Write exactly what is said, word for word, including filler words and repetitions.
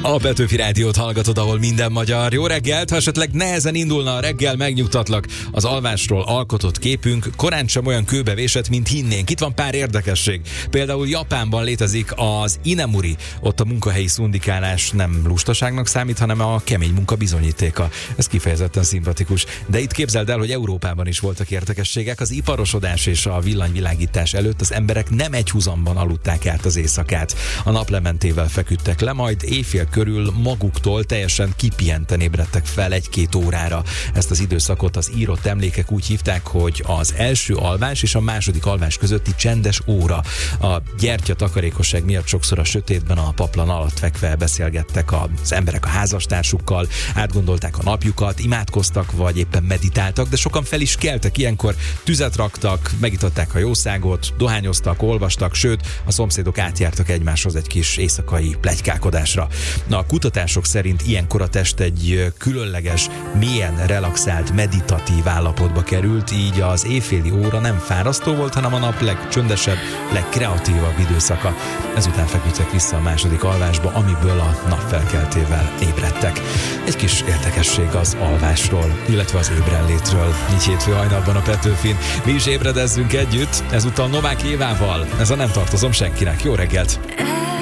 A Petőfi Rádiót hallgatod, ahol minden magyar. Jó reggelt, ha esetleg nehezen indulna a reggel, megnyugtatlak. Az alvásról alkotott képünk korán sem olyan kőbevésett, mint hinnénk. Itt van pár érdekesség. Például Japánban létezik az inemuri. Ott a munkahelyi szundikálás nem lustaságnak számít, hanem a kemény munka bizonyítéka. Ez kifejezetten szimpatikus. De itt képzeld el, hogy Európában is voltak érdekességek. Az iparosodás és a villanyvilágítás előtt az emberek nem egy huzamban aludták át az éjszakát. A naplementével feküdtek le, majd éjfél körül maguktól teljesen kipihenten ébredtek fel egy-két órára. Ezt az időszakot az írott emlékek úgy hívták, hogy az első alvás és a második alvás közötti csendes óra. A gyertya takarékosság miatt sokszor a sötétben a paplan alatt fekve beszélgettek az emberek a házastársukkal, átgondolták a napjukat, imádkoztak vagy éppen meditáltak, de sokan fel is keltek ilyenkor, tüzet raktak, megitották a jószágot, dohányoztak, olvastak, sőt, a szomszédok átjártak egymáshoz egy kis éjszakai pletykálkodásra. Na, a kutatások szerint ilyenkor a test egy különleges, mélyen relaxált, meditatív állapotba került, így az éjféli óra nem fárasztó volt, hanem a nap legcsöndesebb, legkreatívabb időszaka. Ezután feküdtek vissza a második alvásba, amiből a nap felkeltével ébredtek. Egy kis érdekesség az alvásról, illetve az ébrenlétről. Így hétfő hajnalban a Petőfin. Mi is ébredezzünk együtt, ezúttal Novák Évával. Ez a Nem tartozom senkinek. Jó reggelt!